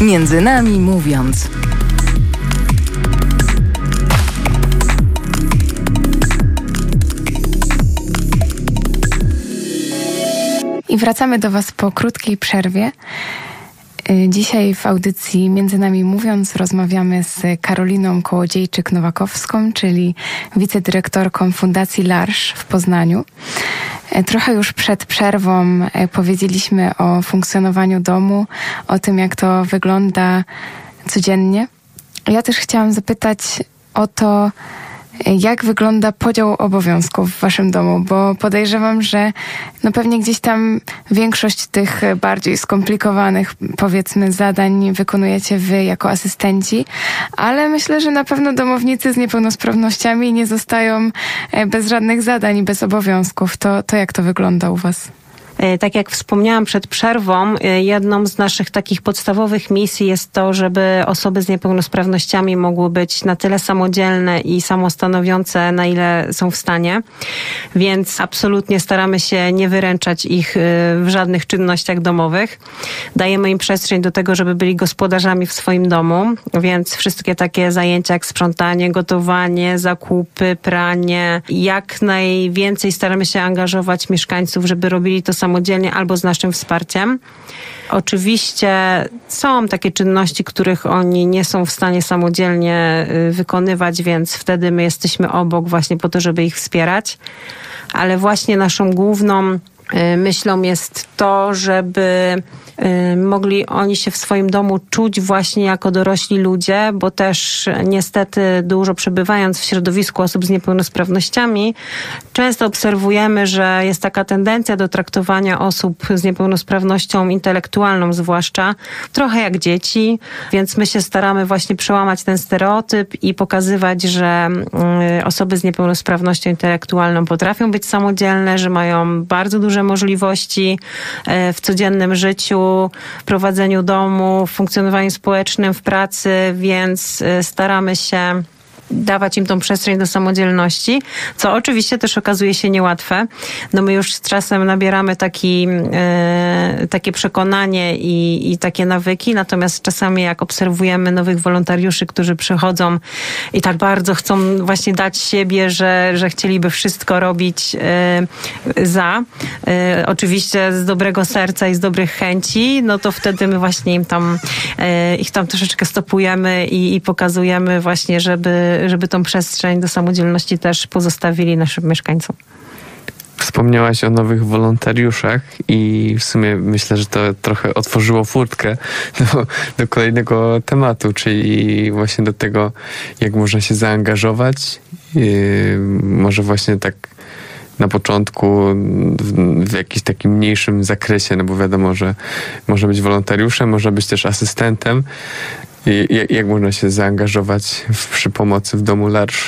Między nami mówiąc. I wracamy do Was po krótkiej przerwie. Dzisiaj w audycji Między nami mówiąc rozmawiamy z Karoliną Kołodziejczyk-Nowakowską, czyli wicedyrektorką Fundacji L'Arche w Poznaniu. Trochę już przed przerwą powiedzieliśmy o funkcjonowaniu domu, o tym, jak to wygląda codziennie. Ja też chciałam zapytać o to, jak wygląda podział obowiązków w waszym domu, bo podejrzewam, że pewnie gdzieś tam większość tych bardziej skomplikowanych, powiedzmy, zadań wykonujecie wy jako asystenci, ale myślę, że na pewno domownicy z niepełnosprawnościami nie zostają bez żadnych zadań i bez obowiązków. To jak to wygląda u was? Tak jak wspomniałam przed przerwą, jedną z naszych takich podstawowych misji jest to, żeby osoby z niepełnosprawnościami mogły być na tyle samodzielne i samostanowiące, na ile są w stanie. Więc absolutnie staramy się nie wyręczać ich w żadnych czynnościach domowych. Dajemy im przestrzeń do tego, żeby byli gospodarzami w swoim domu, więc wszystkie takie zajęcia jak sprzątanie, gotowanie, zakupy, pranie. Jak najwięcej staramy się angażować mieszkańców, żeby robili to samodzielnie albo z naszym wsparciem. Oczywiście są takie czynności, których oni nie są w stanie samodzielnie wykonywać, więc wtedy my jesteśmy obok właśnie po to, żeby ich wspierać. Ale właśnie naszą główną myślą jest to, żeby mogli oni się w swoim domu czuć właśnie jako dorośli ludzie, bo też niestety dużo przebywając w środowisku osób z niepełnosprawnościami, często obserwujemy, że jest taka tendencja do traktowania osób z niepełnosprawnością intelektualną zwłaszcza, trochę jak dzieci, więc my się staramy właśnie przełamać ten stereotyp i pokazywać, że osoby z niepełnosprawnością intelektualną potrafią być samodzielne, że mają bardzo duże możliwości w codziennym życiu, prowadzeniu domu, w funkcjonowaniu społecznym, w pracy, więc staramy się dawać im tą przestrzeń do samodzielności, co oczywiście też okazuje się niełatwe. My już z czasem nabieramy takie przekonanie i takie nawyki, natomiast czasami jak obserwujemy nowych wolontariuszy, którzy przychodzą i tak bardzo chcą właśnie dać siebie, że chcieliby wszystko robić oczywiście z dobrego serca i z dobrych chęci, to wtedy my właśnie ich tam troszeczkę stopujemy i pokazujemy właśnie, żeby tą przestrzeń do samodzielności też pozostawili naszym mieszkańcom. Wspomniałaś o nowych wolontariuszach i w sumie myślę, że to trochę otworzyło furtkę do kolejnego tematu, czyli właśnie do tego, jak można się zaangażować. Może właśnie tak na początku w jakimś takim mniejszym zakresie, bo wiadomo, że można być wolontariuszem, można być też asystentem. Jak można się zaangażować przy pomocy w domu L'Arche?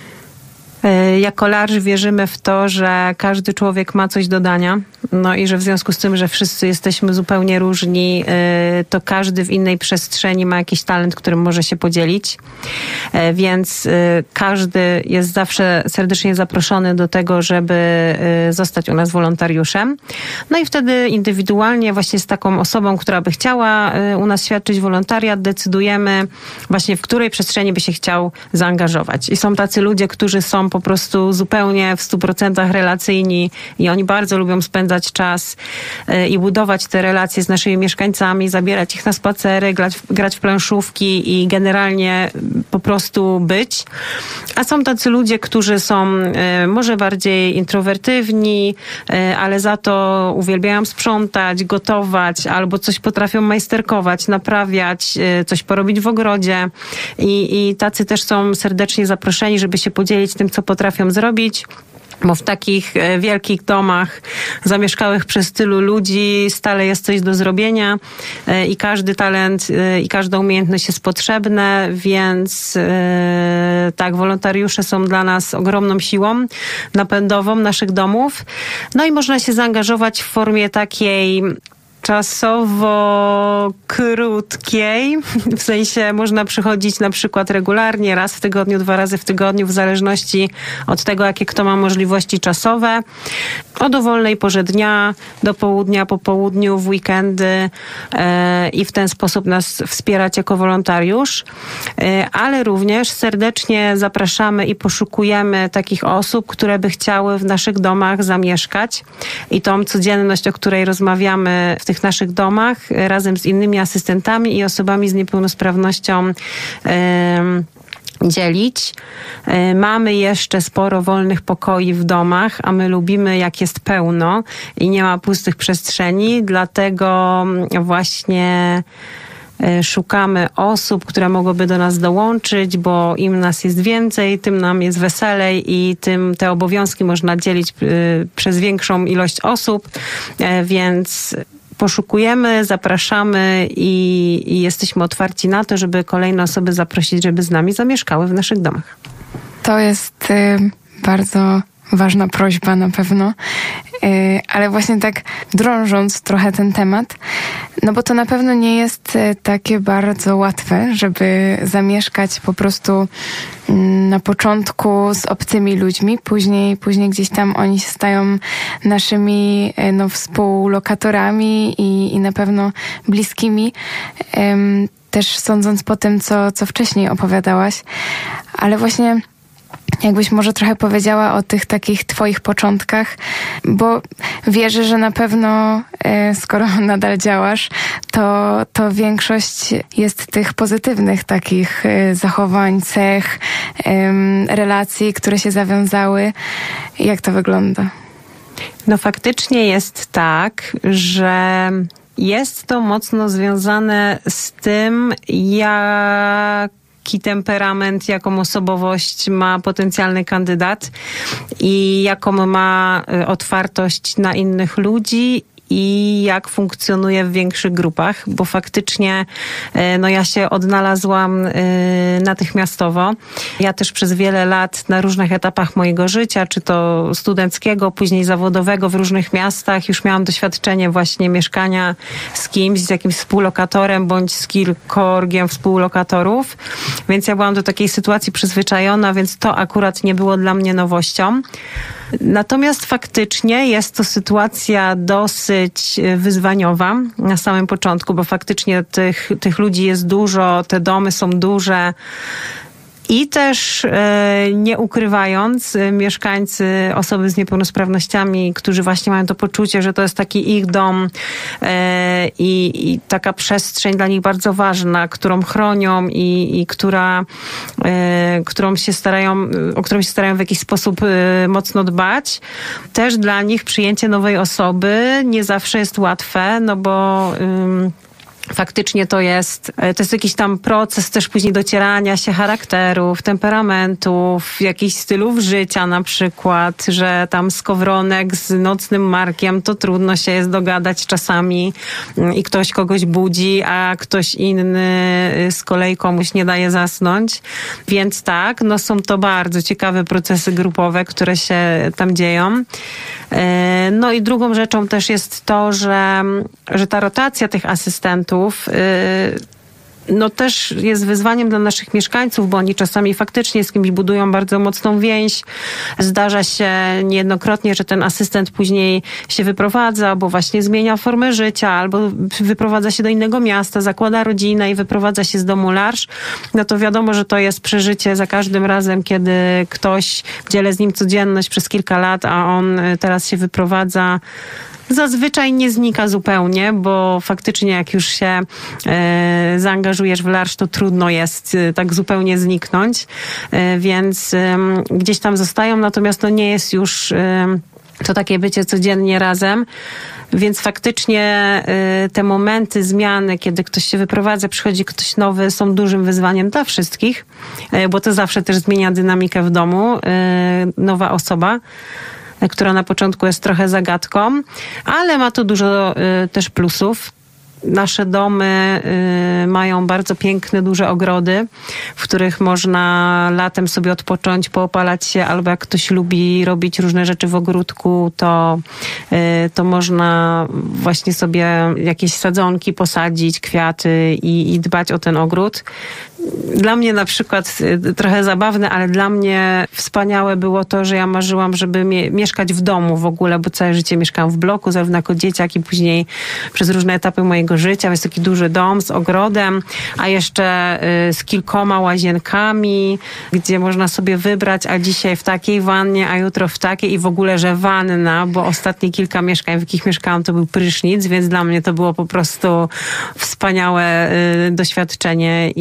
Jako L'Arche wierzymy w to, że każdy człowiek ma coś do dania. I że w związku z tym, że wszyscy jesteśmy zupełnie różni, to każdy w innej przestrzeni ma jakiś talent, którym może się podzielić. Więc każdy jest zawsze serdecznie zaproszony do tego, żeby zostać u nas wolontariuszem. I wtedy indywidualnie właśnie z taką osobą, która by chciała u nas świadczyć wolontariat, decydujemy właśnie, w której przestrzeni by się chciał zaangażować. I są tacy ludzie, którzy są po prostu zupełnie w 100% relacyjni i oni bardzo lubią spędzać czas i budować te relacje z naszymi mieszkańcami, zabierać ich na spacery, grać w planszówki i generalnie po prostu być. A są tacy ludzie, którzy są może bardziej introwertywni, ale za to uwielbiają sprzątać, gotować albo coś potrafią majsterkować, naprawiać, coś porobić w ogrodzie i tacy też są serdecznie zaproszeni, żeby się podzielić tym, co potrafią zrobić. Bo w takich wielkich domach zamieszkałych przez tylu ludzi stale jest coś do zrobienia i każdy talent i każda umiejętność jest potrzebna, więc tak, wolontariusze są dla nas ogromną siłą napędową naszych domów. I można się zaangażować w formie takiej czasowo krótkiej, w sensie można przychodzić na przykład regularnie, raz w tygodniu, 2 razy w tygodniu, w zależności od tego, jakie kto ma możliwości czasowe, o dowolnej porze dnia, do południa, po południu, w weekendy i w ten sposób nas wspierać jako wolontariusz, ale również serdecznie zapraszamy i poszukujemy takich osób, które by chciały w naszych domach zamieszkać i tą codzienność, o której rozmawiamy w tych naszych domach, razem z innymi asystentami i osobami z niepełnosprawnością dzielić. Mamy jeszcze sporo wolnych pokoi w domach, a my lubimy, jak jest pełno i nie ma pustych przestrzeni, dlatego właśnie szukamy osób, które mogłyby do nas dołączyć, bo im nas jest więcej, tym nam jest weselej i tym te obowiązki można dzielić przez większą ilość osób, więc poszukujemy, zapraszamy i jesteśmy otwarci na to, żeby kolejne osoby zaprosić, żeby z nami zamieszkały w naszych domach. To jest bardzo ważna prośba na pewno, ale właśnie tak drążąc trochę ten temat, no bo to na pewno nie jest takie bardzo łatwe, żeby zamieszkać po prostu na początku z obcymi ludźmi, później gdzieś tam oni się stają naszymi współlokatorami i na pewno bliskimi, też sądząc po tym, co wcześniej opowiadałaś, ale właśnie jakbyś może trochę powiedziała o tych takich twoich początkach, bo wierzę, że na pewno, skoro nadal działasz, to większość jest tych pozytywnych takich zachowań, cech, relacji, które się zawiązały. Jak to wygląda? No faktycznie jest tak, że jest to mocno związane z tym, jaki temperament, jaką osobowość ma potencjalny kandydat i jaką ma otwartość na innych ludzi i jak funkcjonuje w większych grupach, bo faktycznie ja się odnalazłam natychmiastowo. Ja też przez wiele lat na różnych etapach mojego życia, czy to studenckiego, później zawodowego w różnych miastach, już miałam doświadczenie właśnie mieszkania z kimś, z jakimś współlokatorem, bądź z kilkorgiem współlokatorów, więc ja byłam do takiej sytuacji przyzwyczajona, więc to akurat nie było dla mnie nowością. Natomiast faktycznie jest to sytuacja dosyć wyzwaniowa na samym początku, bo faktycznie tych ludzi jest dużo, te domy są duże. I też nie ukrywając, mieszkańcy, osoby z niepełnosprawnościami, którzy właśnie mają to poczucie, że to jest taki ich dom i taka przestrzeń dla nich bardzo ważna, którą chronią i którą się starają w jakiś sposób mocno dbać. Też dla nich przyjęcie nowej osoby nie zawsze jest łatwe, no bo faktycznie to jest jakiś tam proces też później docierania się charakterów, temperamentów, jakichś stylów życia na przykład, że tam skowronek z nocnym Markiem, to trudno się jest dogadać czasami i ktoś kogoś budzi, a ktoś inny z kolei komuś nie daje zasnąć. Więc tak, są to bardzo ciekawe procesy grupowe, które się tam dzieją. No i drugą rzeczą też jest to, że ta rotacja tych asystentów też jest wyzwaniem dla naszych mieszkańców, bo oni czasami faktycznie z kimś budują bardzo mocną więź. Zdarza się niejednokrotnie, że ten asystent później się wyprowadza, bo właśnie zmienia formę życia, albo wyprowadza się do innego miasta, zakłada rodzinę i wyprowadza się z domu larż. No to wiadomo, że to jest przeżycie za każdym razem, kiedy ktoś dzielę z nim codzienność przez kilka lat, a on teraz się wyprowadza. Zazwyczaj nie znika zupełnie, bo faktycznie jak już się zaangażujesz w larż, to trudno jest tak zupełnie zniknąć, więc gdzieś tam zostają, natomiast to nie jest już to takie bycie codziennie razem. Więc faktycznie te momenty zmiany, kiedy ktoś się wyprowadza, przychodzi ktoś nowy, są dużym wyzwaniem dla wszystkich, bo to zawsze też zmienia dynamikę w domu, nowa osoba, która na początku jest trochę zagadką, ale ma to dużo też plusów. nasze domy mają bardzo piękne, duże ogrody, w których można latem sobie odpocząć, poopalać się, albo jak ktoś lubi robić różne rzeczy w ogródku, to można właśnie sobie jakieś sadzonki posadzić, kwiaty i dbać o ten ogród. Dla mnie na przykład, trochę zabawne, ale dla mnie wspaniałe było to, że ja marzyłam, żeby mieszkać w domu w ogóle, bo całe życie mieszkałam w bloku, zarówno jako dzieciak i później przez różne etapy mojego życia. Jest taki duży dom z ogrodem, a jeszcze z kilkoma łazienkami, gdzie można sobie wybrać, a dzisiaj w takiej wannie, a jutro w takiej i w ogóle, że wanna, bo ostatnie kilka mieszkań, w jakich mieszkałam, to był prysznic, więc dla mnie to było po prostu wspaniałe doświadczenie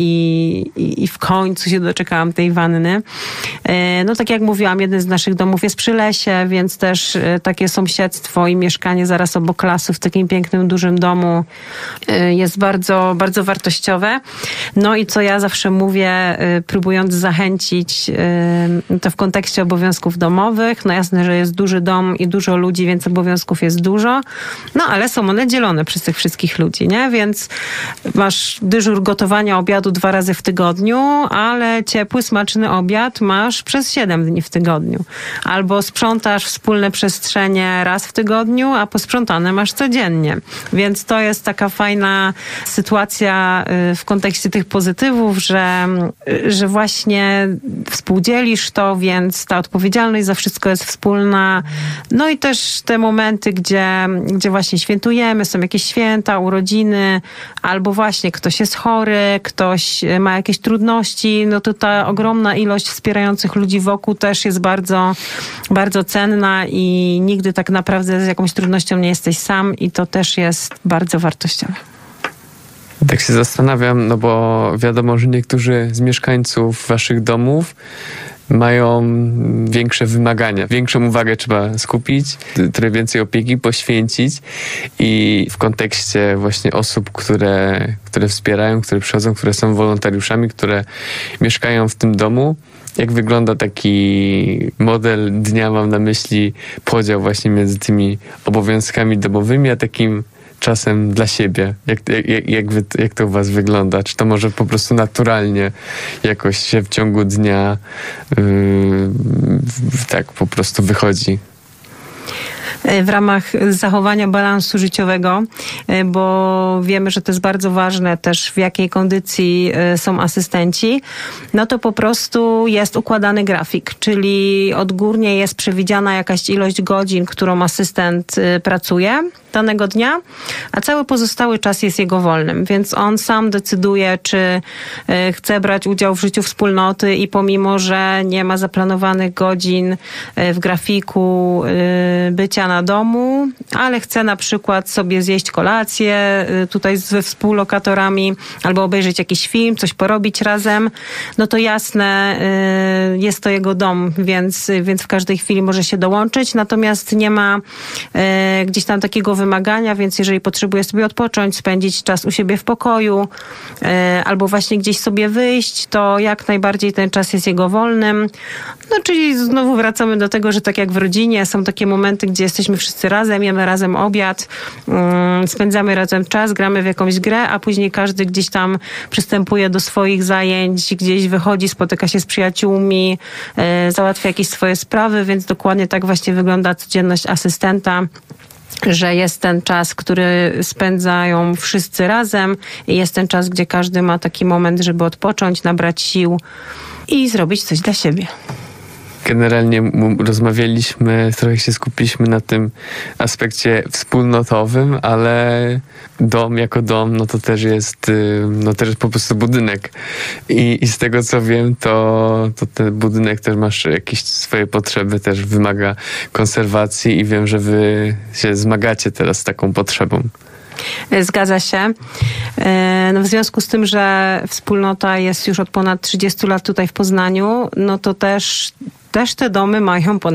i w końcu się doczekałam tej wanny. No tak jak mówiłam, jeden z naszych domów jest przy lesie, więc też takie sąsiedztwo i mieszkanie zaraz obok lasu w takim pięknym, dużym domu jest bardzo, bardzo wartościowe. No i co ja zawsze mówię, próbując zachęcić to w kontekście obowiązków domowych. No jasne, że jest duży dom i dużo ludzi, więc obowiązków jest dużo. No ale są one dzielone przez tych wszystkich ludzi, nie? Więc masz dyżur gotowania obiadu 2 razy w tygodniu, ale ciepły, smaczny obiad masz przez 7 dni w tygodniu. Albo sprzątasz wspólne przestrzenie raz w tygodniu, a posprzątane masz codziennie. Więc to jest taka fajna sytuacja w kontekście tych pozytywów, że właśnie współdzielisz to, więc ta odpowiedzialność za wszystko jest wspólna. No i też te momenty, gdzie właśnie świętujemy, są jakieś święta, urodziny, albo właśnie ktoś jest chory, ktoś ma jakieś trudności, no to ta ogromna ilość wspierających ludzi wokół też jest bardzo, bardzo cenna i nigdy tak naprawdę z jakąś trudnością nie jesteś sam i to też jest bardzo wartościowe. Tak się zastanawiam, no bo wiadomo, że niektórzy z mieszkańców waszych domów mają większe wymagania. Większą uwagę trzeba skupić, trochę więcej opieki poświęcić i w kontekście właśnie osób, które wspierają, które przychodzą, które są wolontariuszami, które mieszkają w tym domu. Jak wygląda taki model dnia, mam na myśli podział właśnie między tymi obowiązkami domowymi, a takim czasem dla siebie. Jak to u was wygląda? Czy to może po prostu naturalnie jakoś się w ciągu dnia tak po prostu wychodzi? W ramach zachowania balansu życiowego, bo wiemy, że to jest bardzo ważne też, w jakiej kondycji są asystenci, no to po prostu jest układany grafik, czyli odgórnie jest przewidziana jakaś ilość godzin, którą asystent pracuje danego dnia, a cały pozostały czas jest jego wolnym, więc on sam decyduje, czy chce brać udział w życiu wspólnoty i pomimo, że nie ma zaplanowanych godzin w grafiku bycia na domu, ale chce na przykład sobie zjeść kolację tutaj ze współlokatorami albo obejrzeć jakiś film, coś porobić razem, no to jasne, jest to jego dom, więc w każdej chwili może się dołączyć, natomiast nie ma gdzieś tam takiego wymagania, więc jeżeli potrzebuje sobie odpocząć, spędzić czas u siebie w pokoju albo właśnie gdzieś sobie wyjść, to jak najbardziej ten czas jest jego wolnym. No czyli znowu wracamy do tego, że tak jak w rodzinie są takie momenty, gdzie jesteśmy wszyscy razem, jemy razem obiad, spędzamy razem czas, gramy w jakąś grę, a później każdy gdzieś tam przystępuje do swoich zajęć, gdzieś wychodzi, spotyka się z przyjaciółmi, załatwia jakieś swoje sprawy, więc dokładnie tak właśnie wygląda codzienność asystenta, że jest ten czas, który spędzają wszyscy razem i jest ten czas, gdzie każdy ma taki moment, żeby odpocząć, nabrać sił i zrobić coś dla siebie. Generalnie rozmawialiśmy, trochę się skupiliśmy na tym aspekcie wspólnotowym, ale dom jako dom, no to też jest po prostu budynek. I z tego co wiem, to ten budynek też masz jakieś swoje potrzeby, też wymaga konserwacji i wiem, że wy się zmagacie teraz z taką potrzebą. Zgadza się. No w związku z tym, że wspólnota jest już od ponad 30 lat tutaj w Poznaniu, no to też te domy mają ponad